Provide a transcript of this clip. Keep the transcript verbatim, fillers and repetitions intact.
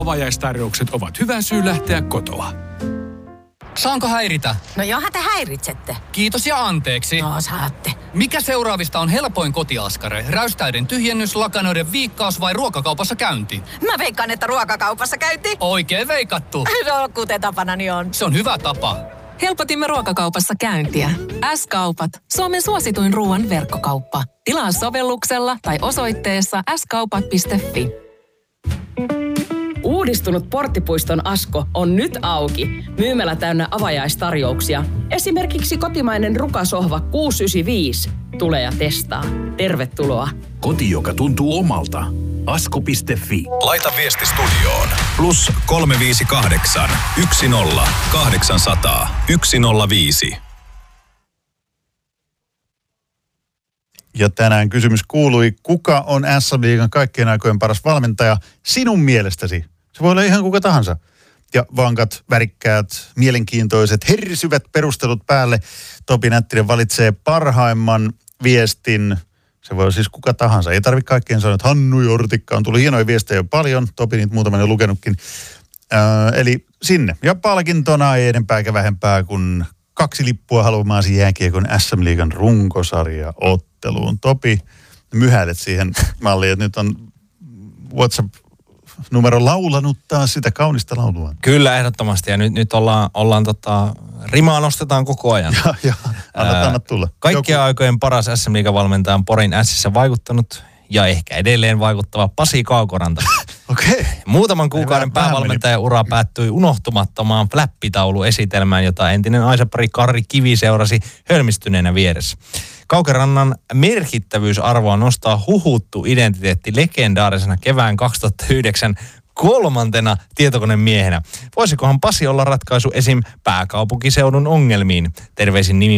Avajaistarjoukset ovat hyvä syy lähteä kotoa. Saanko häiritä? No johan te häiritsette. Kiitos ja anteeksi. No saatte. Mikä seuraavista on helpoin kotiaskare? Räystäiden tyhjennys, lakanoiden viikkaus vai ruokakaupassa käynti? Mä veikkaan, että ruokakaupassa käynti. Oikein veikattu. No kuten tapanani on. Se on hyvä tapa. Helpotimme ruokakaupassa käyntiä. S-kaupat. Suomen suosituin ruoan verkkokauppa. Tilaa sovelluksella tai osoitteessa s kaupat piste f i. Uudistunut Porttipuiston Asko on nyt auki. Myymälä täynnä avajaistarjouksia. Esimerkiksi kotimainen rukasohva kuusi yhdeksänkymmentäviisi. Tule ja testaa. Tervetuloa. Koti, joka tuntuu omalta. asko piste fi. Laita viesti studioon. Plus kolme viisi kahdeksan, yksi nolla, kahdeksansataa, yksi nolla viisi. Ja tänään kysymys kuului, kuka on äs äm-liigan kaikkien aikojen paras valmentaja sinun mielestäsi? Se voi olla ihan kuka tahansa. Ja vankat, värikkäät, mielenkiintoiset, hersyvät perustelut päälle. Topi Nättinen valitsee parhaimman viestin. Se voi olla siis kuka tahansa. Ei tarvitse kaikkien sanoa, että Hannu Jortikka on tullut hienoja viestejä jo paljon. Topi niitä muutaman jo lukenutkin. Öö, eli sinne. Ja palkintona ei enempää eikä vähempää kuin kaksi lippua haluamaasi jääkiekon äs äm-liigan runkosarja otteluun. Topi, myhäilet siihen malliin, että nyt on WhatsApp-numero laulanut taas sitä kaunista laulua. Kyllä, ehdottomasti. Ja nyt, nyt ollaan, ollaan tota, rimaa nostetaan koko ajan. Ja, ja anna, anna tulla. Kaikkien Joku... aikojen paras äs äm-liigan valmentaja on Porin Ässissä vaikuttanut ja ehkä edelleen vaikuttava Pasi Kaukoranta. Okei. Okay. Muutaman kuukauden päävalmentajan ura päättyi unohtumattomaan fläppitauluesitelmään, jota entinen aisapari Karri Kivi seurasi hölmistyneenä vieressä. Kaukorannan merkittävyysarvoa nostaa huhuttu identiteetti legendaarisena kevään kaksituhattayhdeksän kolmantena tietokonemiehenä. Voisikohan Pasi olla ratkaisu esim. Pääkaupunkiseudun ongelmiin? Terveisin nimi